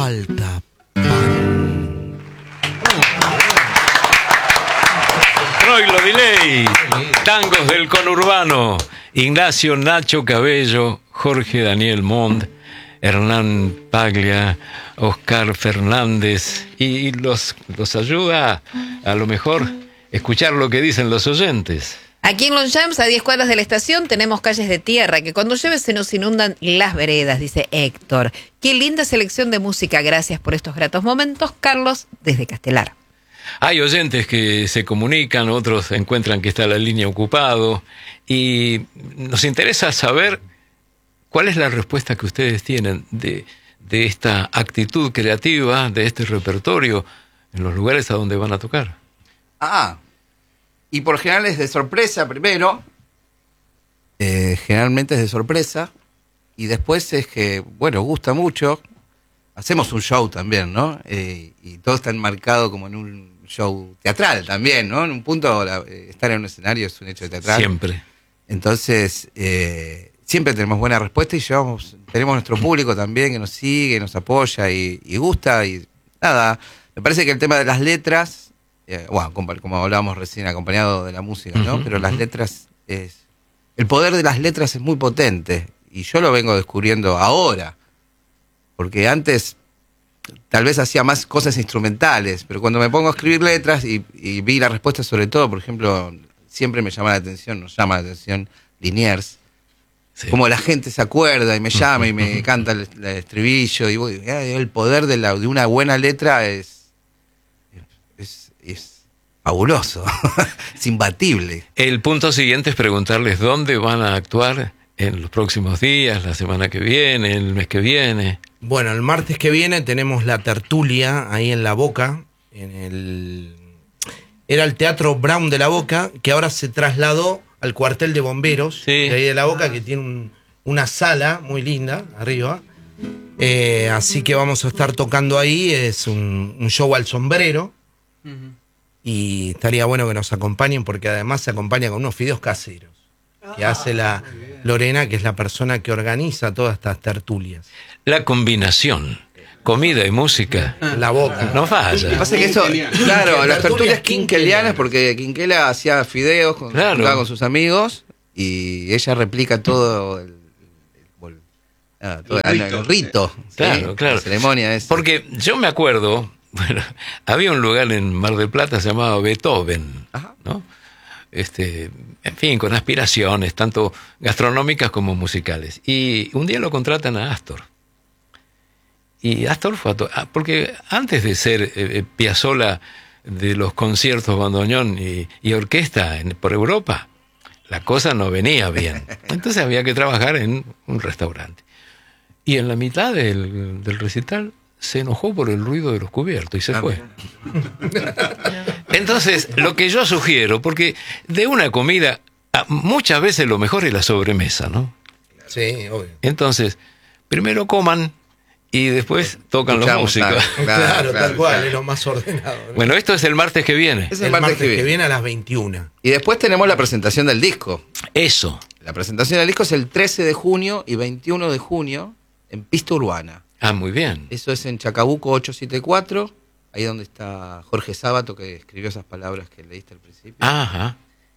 falta pan. Troilo Delay, tangos del conurbano, Ignacio Nacho Cabello, Jorge Daniel Montt, Hernán Paglia, Oscar Fernández, y los ayuda a lo mejor escuchar lo que dicen los oyentes. Aquí en Longchamps, a 10 cuadras de la estación, tenemos calles de tierra que cuando llueve se nos inundan las veredas, dice Héctor. Qué linda selección de música, gracias por estos gratos momentos. Carlos, desde Castelar. Hay oyentes que se comunican, otros encuentran que está la línea ocupado, y nos interesa saber cuál es la respuesta que ustedes tienen de esta actitud creativa, de este repertorio en los lugares a donde van a tocar. Y por general es de sorpresa primero. Generalmente es de sorpresa. Y después es que, bueno, gusta mucho. Hacemos un show también, ¿no? Y todo está enmarcado como en un show teatral también, ¿no? En un punto, estar en un escenario es un hecho teatral. Siempre. Entonces, siempre tenemos buena respuesta y tenemos nuestro público también que nos sigue, nos apoya y gusta. Y nada, me parece que el tema de las letras, bueno, como hablábamos recién, acompañado de la música, ¿no? Pero las letras el poder de las letras es muy potente y yo lo vengo descubriendo ahora, porque antes tal vez hacía más cosas instrumentales, pero cuando me pongo a escribir letras y vi la respuesta, sobre todo, por ejemplo, siempre nos llama la atención Liniers, sí. Como la gente se acuerda y me llama y me canta el estribillo y el poder de una buena letra es fabuloso, es imbatible. El punto siguiente es preguntarles dónde van a actuar en los próximos días, la semana que viene, el mes que viene. Bueno, el martes que viene tenemos la tertulia ahí en La Boca, era el Teatro Brown de La Boca, que ahora se trasladó al cuartel de bomberos, sí, de ahí de La Boca, que tiene una sala muy linda arriba. Así que vamos a estar tocando ahí, es un show al sombrero. Y estaría bueno que nos acompañen, porque además se acompaña con unos fideos caseros que hace la Lorena, que es la persona que organiza todas estas tertulias. La combinación, comida y música, La Boca. no falla. Lo que pasa es que eso, claro, las tertulias quinkelianas, porque Quinquela hacía fideos con sus amigos y ella replica todo el rito. Claro, ¿sí? claro. La ceremonia esa. Porque yo me acuerdo, bueno, había un lugar en Mar del Plata llamado Beethoven, ¿no? En fin, con aspiraciones, tanto gastronómicas como musicales. Y un día lo contratan a Astor. Y Astor fue porque antes de ser Piazzolla de los conciertos bandoneón y orquesta por Europa, la cosa no venía bien. Entonces había que trabajar en un restaurante. Y en la mitad del recital se enojó por el ruido de los cubiertos y se fue. Entonces, lo que yo sugiero, porque de una comida, muchas veces lo mejor es la sobremesa, ¿no? Sí, obvio. Entonces, primero coman y después tocan los músicos. Claro, tal cual, es lo más ordenado, ¿no? Bueno, esto es el martes que viene. Es el martes que viene a las 21. Y después tenemos la presentación del disco. Eso. La presentación del disco es el 13 de junio y 21 de junio en Pista Urbana. Muy bien. Eso es en Chacabuco 874, ahí donde está Jorge Sábato, que escribió esas palabras que leíste al principio. Ajá.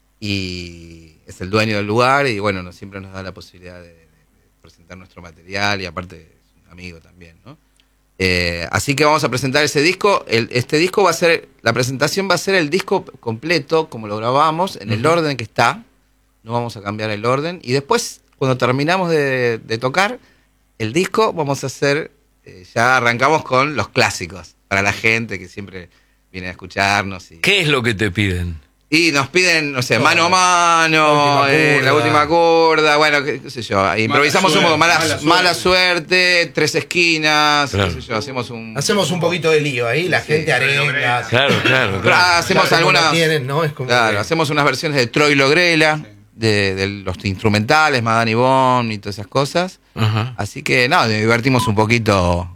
Y es el dueño del lugar y bueno, siempre nos da la posibilidad de presentar nuestro material y aparte es un amigo también, ¿no? Así que vamos a presentar ese disco. Este disco va a ser, la presentación va a ser el disco completo, como lo grabamos, en el orden que está. No vamos a cambiar el orden. Y después, cuando terminamos de tocar el disco, vamos a hacer, ya arrancamos con los clásicos, para la gente que siempre viene a escucharnos. ¿Qué es lo que te piden? Y nos piden, no sé, Mano a Mano, La Última Curda, bueno, qué sé yo. Improvisamos un poco, mala suerte, Tres Esquinas, claro. Qué sé yo, hacemos un poquito de lío ahí, la gente arenga. Claro. Hacemos algunas, ¿no? Es como claro, hacemos unas versiones de Troilo Grela, de los instrumentales, Madame Yvonne y todas esas cosas. Ajá. Así que nos divertimos un poquito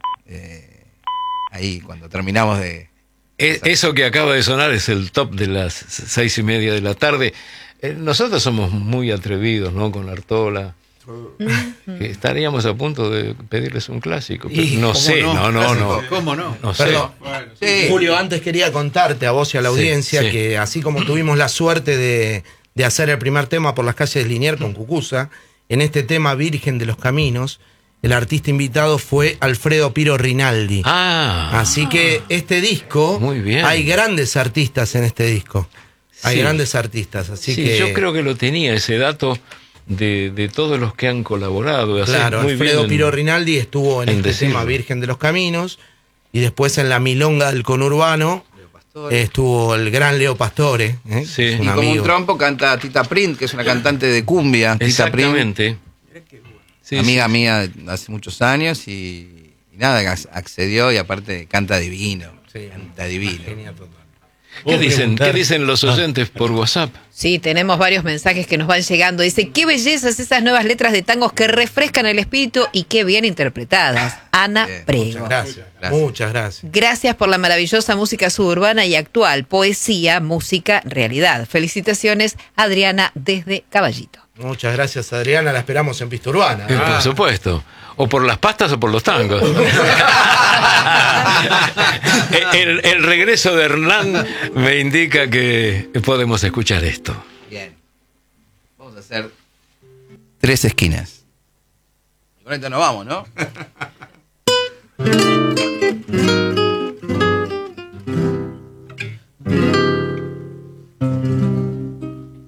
ahí cuando terminamos de... Eso que acaba de sonar es el top de las 6:30 de la tarde. Nosotros somos muy atrevidos, ¿no? Con la Artola. que estaríamos a punto de pedirles un clásico. Pero Y, no ¿cómo sé, no? no. ¿Cómo no? No sé. Perdón. Sí. Julio, antes quería contarte a vos y a la Sí, audiencia sí. que así como tuvimos la suerte de hacer el primer tema por las calles de Liniers con Cucuza, en este tema Virgen de los Caminos, el artista invitado fue Alfredo Piro Rinaldi. Así que este disco, Muy bien. hay grandes artistas en este disco. Hay Sí. grandes artistas, así Sí, que... yo creo que lo tenía ese dato de todos los que han colaborado. de hacer Claro, muy Alfredo bien en- Piro Rinaldi estuvo en en este decirlo. tema Virgen de los Caminos, y después en la milonga del conurbano estuvo el gran Leo Pastore. Sí. Es Y como amigo. un trompo canta Tita Print, que es una cantante de cumbia. Tita Print, Exactamente. Sí, amiga mía de hace muchos años y nada, accedió y aparte canta divino. Sí. Canta divino. Genial total. ¿Qué dicen? ¿Qué dicen los oyentes por WhatsApp? Sí, tenemos varios mensajes que nos van llegando. Dice, qué bellezas esas nuevas letras de tangos que refrescan el espíritu y qué bien interpretadas. Ana Bien, Prego. Gracias. Gracias. Muchas gracias. Gracias por la maravillosa música suburbana y actual, poesía, música, realidad. Felicitaciones, Adriana, desde Caballito. Muchas gracias, Adriana. La esperamos en Pista Urbana. Por supuesto. O por las pastas o por los tangos. el regreso de Hernán me indica que podemos escuchar esto. Bien. Vamos a hacer 3 esquinas. Y con esto nos vamos, ¿no?